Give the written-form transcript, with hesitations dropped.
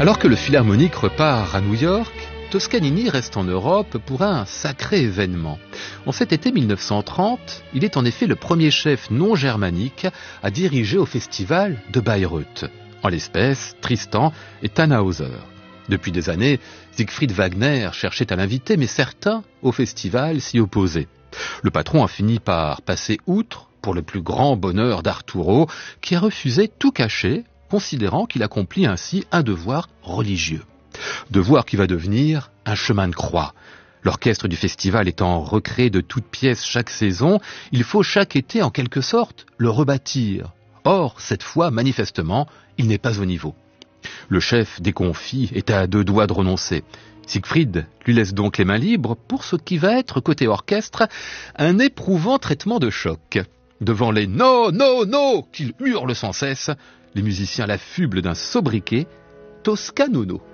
Alors que le Philharmonique repart à New York, Toscanini reste en Europe pour un sacré événement. En cet été 1930, il est en effet le premier chef non germanique à diriger au festival de Bayreuth. En l'espèce, Tristan et Tannhäuser. Depuis des années, Siegfried Wagner cherchait à l'inviter, mais certains au festival s'y opposaient. Le patron a fini par passer outre pour le plus grand bonheur d'Arturo, qui a refusé tout cacher, considérant qu'il accomplit ainsi un devoir religieux. Devoir qui va devenir un chemin de croix. L'orchestre du festival étant recréé de toutes pièces chaque saison, il faut chaque été en quelque sorte le rebâtir. Or, cette fois, manifestement, il n'est pas au niveau. Le chef déconfit est à deux doigts de renoncer. Siegfried lui laisse donc les mains libres pour ce qui va être, côté orchestre, un éprouvant traitement de choc. Devant les « no, no, no » qu'il hurle sans cesse, les musiciens l'affublent d'un sobriquet, Toscanono.